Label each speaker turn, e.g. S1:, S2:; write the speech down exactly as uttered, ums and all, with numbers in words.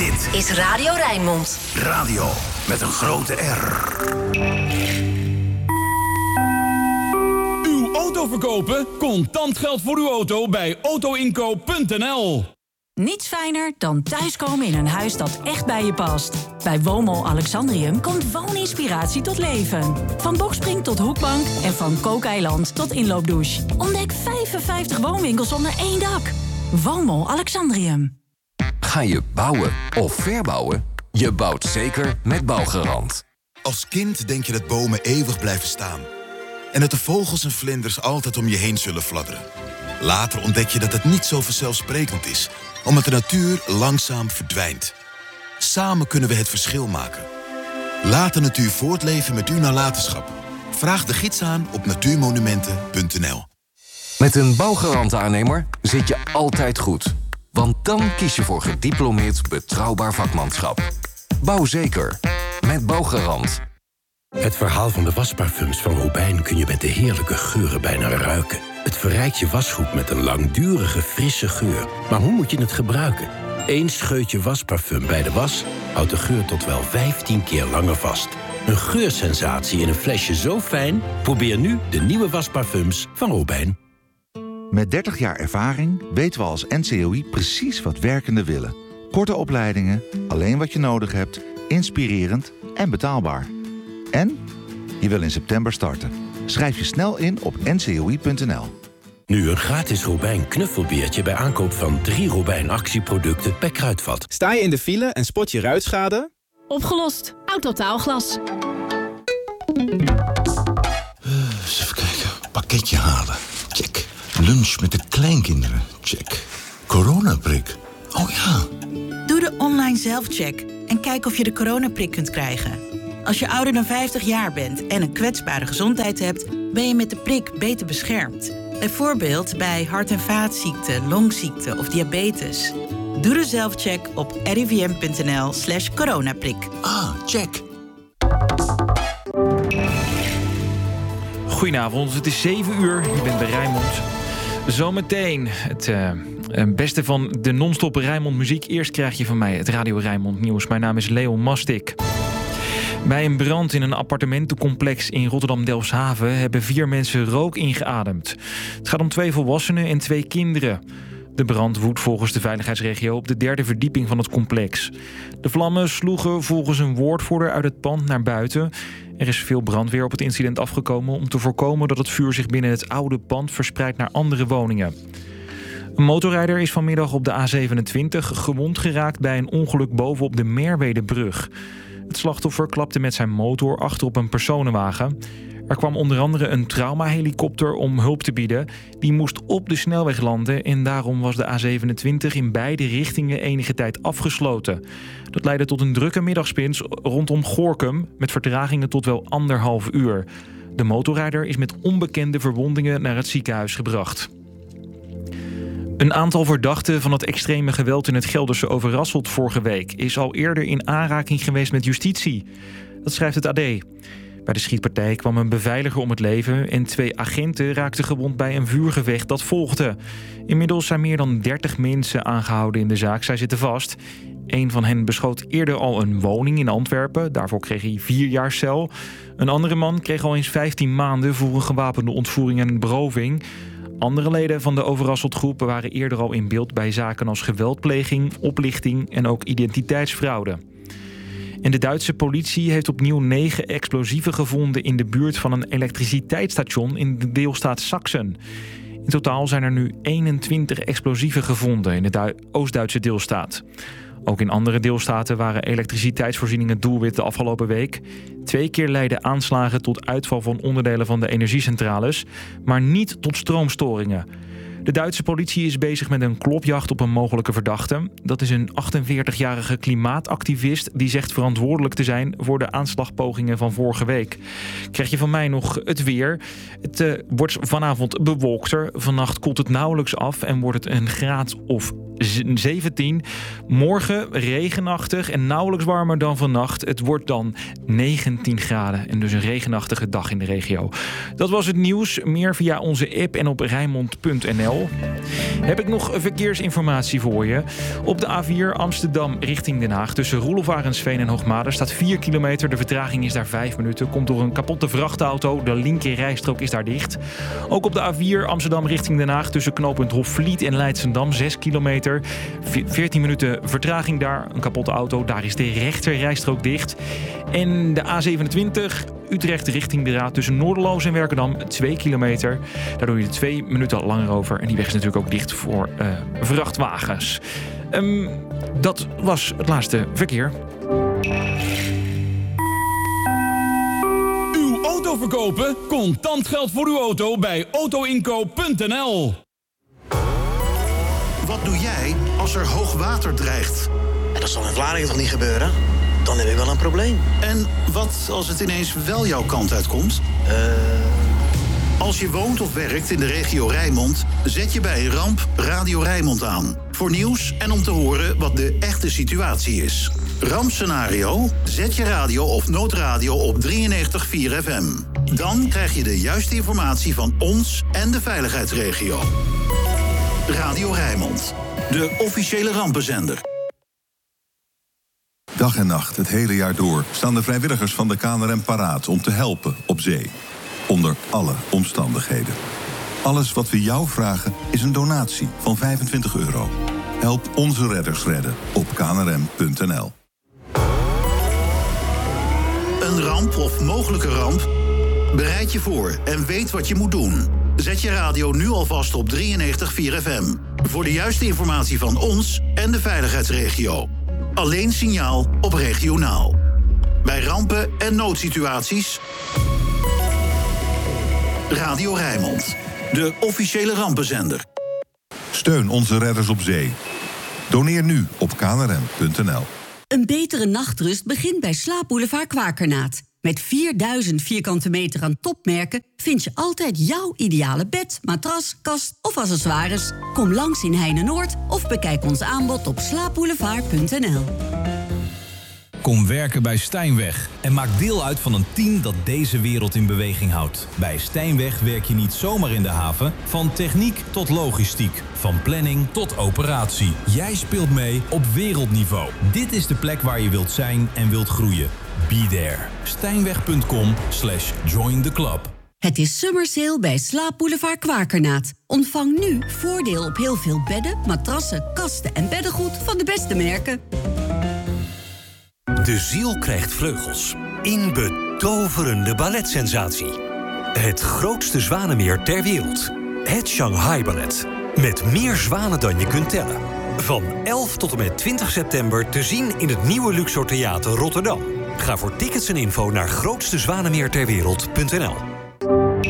S1: Dit
S2: is Radio Rijnmond.
S1: Radio met een grote R.
S3: Uw auto verkopen? Contant geld voor uw auto bij autoinkoop punt n l.
S4: Niets fijner dan thuiskomen in een huis dat echt bij je past. Bij Woonmol Alexandrium komt wooninspiratie tot leven. Van boxspring tot hoekbank en van kookeiland tot inloopdouche. Ontdek vijfenvijftig woonwinkels onder één dak. Woonmol Alexandrium.
S5: Ga je bouwen of verbouwen? Je bouwt zeker met Bouwgarant.
S6: Als kind denk je dat bomen eeuwig blijven staan. En dat de vogels en vlinders altijd om je heen zullen fladderen. Later ontdek je dat het niet zo vanzelfsprekend is, omdat de natuur langzaam verdwijnt. Samen kunnen we het verschil maken. Laat de natuur voortleven met uw nalatenschap. Vraag de gids aan op natuurmonumenten punt n l.
S5: Met een Bouwgarant-aannemer zit je altijd goed. Want dan kies je voor gediplomeerd betrouwbaar vakmanschap. Bouw zeker. Met Bouwgarant.
S7: Het verhaal van de wasparfums van Robijn kun je met de heerlijke geuren bijna ruiken. Het verrijkt je wasgoed met een langdurige, frisse geur. Maar hoe moet je het gebruiken? Eén scheutje wasparfum bij de was houdt de geur tot wel vijftien keer langer vast. Een geursensatie in een flesje zo fijn? Probeer nu de nieuwe wasparfums van Robijn.
S8: Met dertig jaar ervaring weten we als N C O I precies wat werkenden willen. Korte opleidingen, alleen wat je nodig hebt, inspirerend en betaalbaar. En je wil in september starten. Schrijf je snel in op n c o i punt n l.
S7: Nu een gratis Robijn knuffelbeertje bij aankoop van drie Robijn actieproducten per Kruidvat.
S9: Sta je in de file en spot je ruitschade?
S10: Opgelost. Autotaalglas.
S6: Uh, eens even kijken. Pakketje halen. Check. Lunch met de kleinkinderen. Check. Coronaprik. Oh ja.
S11: Doe de online zelfcheck en kijk of je de coronaprik kunt krijgen. Als je ouder dan vijftig jaar bent en een kwetsbare gezondheid hebt, ben je met de prik beter beschermd. Bijvoorbeeld bij hart- en vaatziekten, longziekten of diabetes. Doe de zelfcheck op r i v m punt n l slash coronaprik.
S6: Ah, check.
S12: Goedenavond, het is zeven uur. Je bent bij Rijnmond. Zometeen het uh, beste van de non-stop Rijnmond muziek. Eerst krijg je van mij het Radio Rijnmond nieuws. Mijn naam is Leon Mastik. Bij een brand in een appartementencomplex in Rotterdam-Delfshaven hebben vier mensen rook ingeademd. Het gaat om twee volwassenen en twee kinderen. De brand woedt volgens de veiligheidsregio op de derde verdieping van het complex. De vlammen sloegen volgens een woordvoerder uit het pand naar buiten. Er is veel brandweer op het incident afgekomen om te voorkomen dat het vuur zich binnen het oude pand verspreidt naar andere woningen. Een motorrijder is vanmiddag op de A zevenentwintig gewond geraakt bij een ongeluk bovenop de Merwedebrug. Het slachtoffer klapte met zijn motor achter op een personenwagen. Er kwam onder andere een traumahelikopter om hulp te bieden. Die moest op de snelweg landen en daarom was de A zevenentwintig in beide richtingen enige tijd afgesloten. Dat leidde tot een drukke middagspits rondom Gorinchem met vertragingen tot wel anderhalf uur. De motorrijder is met onbekende verwondingen naar het ziekenhuis gebracht. Een aantal verdachten van het extreme geweld in het Gelderse Overasselt vorige week is al eerder in aanraking geweest met justitie. Dat schrijft het A D. Bij de schietpartij kwam een beveiliger om het leven en twee agenten raakten gewond bij een vuurgevecht dat volgde. Inmiddels zijn meer dan dertig mensen aangehouden in de zaak. Zij zitten vast. Een van hen beschoot eerder al een woning in Antwerpen. Daarvoor kreeg hij vier jaar cel. Een andere man kreeg al eens vijftien maanden voor een gewapende ontvoering en beroving. Andere leden van de Overasselt-groep waren eerder al in beeld bij zaken als geweldpleging, oplichting en ook identiteitsfraude. En de Duitse politie heeft opnieuw negen explosieven gevonden in de buurt van een elektriciteitsstation in de deelstaat Sachsen. In totaal zijn er nu eenentwintig explosieven gevonden in de Du- Oost-Duitse deelstaat. Ook in andere deelstaten waren elektriciteitsvoorzieningen doelwit de afgelopen week. Twee keer leidden aanslagen tot uitval van onderdelen van de energiecentrales, maar niet tot stroomstoringen. De Duitse politie is bezig met een klopjacht op een mogelijke verdachte. Dat is een achtenveertigjarige klimaatactivist die zegt verantwoordelijk te zijn voor de aanslagpogingen van vorige week. Krijg je van mij nog het weer. Het uh, wordt vanavond bewolkter. Vannacht koelt het nauwelijks af en wordt het een graad of zeventien. Morgen regenachtig en nauwelijks warmer dan vannacht. Het wordt dan negentien graden en dus een regenachtige dag in de regio. Dat was het nieuws. Meer via onze app en op Rijnmond punt n l. Heb ik nog verkeersinformatie voor je. Op de A vier Amsterdam richting Den Haag tussen Roelof Arendsveen en Hoogmade staat vier kilometer. De vertraging is daar vijf minuten. Komt door een kapotte vrachtauto. De linker rijstrook is daar dicht. Ook op de A vier Amsterdam richting Den Haag tussen knooppunt Hofvliet en Leidsendam zes kilometer. veertien minuten vertraging daar. Een kapotte auto. Daar is de rechter rijstrook dicht. En de A zevenentwintig Utrecht richting de Raad tussen Noorderloos en Werkendam twee kilometer. Daar doe je er twee minuten langer over. En die weg is natuurlijk ook dicht voor uh, vrachtwagens. Um, dat was het laatste verkeer.
S3: Uw auto verkopen? Contant geld voor uw auto bij auto inkoop punt n l.
S1: Wat doe jij als er hoog water dreigt?
S2: Ja, dat zal in Vlaardingen toch niet gebeuren? Dan heb ik wel een probleem.
S1: En wat als het ineens wel jouw kant uitkomt?
S2: Uh...
S1: Als je woont of werkt in de regio Rijnmond, zet je bij een ramp Radio Rijnmond aan. Voor nieuws en om te horen wat de echte situatie is. Rampscenario? Zet je radio of noodradio op drieënnegentig komma vier F M. Dan krijg je de juiste informatie van ons en de veiligheidsregio. Radio Rijnmond, de officiële rampenzender.
S13: Dag en nacht, het hele jaar door, staan de vrijwilligers van de K N R M paraat om te helpen op zee. Onder alle omstandigheden. Alles wat we jou vragen is een donatie van vijfentwintig euro. Help onze redders redden op k n r m punt n l.
S1: Een ramp of mogelijke ramp? Bereid je voor en weet wat je moet doen. Zet je radio nu alvast op drieënnegentig komma vier F M. Voor de juiste informatie van ons en de veiligheidsregio. Alleen signaal op regionaal. Bij rampen en noodsituaties... Radio Rijnmond, de officiële rampenzender.
S13: Steun onze redders op zee. Doneer nu op k n r m punt n l.
S14: Een betere nachtrust begint bij Slaapboulevard Kwakernaat. Met vierduizend vierkante meter aan topmerken vind je altijd jouw ideale bed, matras, kast of accessoires. Kom langs in Heine-Noord of bekijk ons aanbod op slaapboulevard punt n l.
S15: Kom werken bij Stijnweg en maak deel uit van een team dat deze wereld in beweging houdt. Bij Stijnweg werk je niet zomaar in de haven, van techniek tot logistiek, van planning tot operatie. Jij speelt mee op wereldniveau. Dit is de plek waar je wilt zijn en wilt groeien. Be there. Stijnweg punt com slash join the club.
S14: Het is summer sale bij Slaapboulevard Kwakernaat. Ontvang nu voordeel op heel veel bedden, matrassen, kasten en beddengoed van de beste merken.
S16: De ziel krijgt vleugels. In betoverende balletsensatie. Het grootste zwanenmeer ter wereld. Het Shanghai Ballet. Met meer zwanen dan je kunt tellen. Van elf tot en met twintig september te zien in het nieuwe Luxor Theater Rotterdam. Ga voor tickets en info naar grootste zwanenmeer ter wereld punt n l.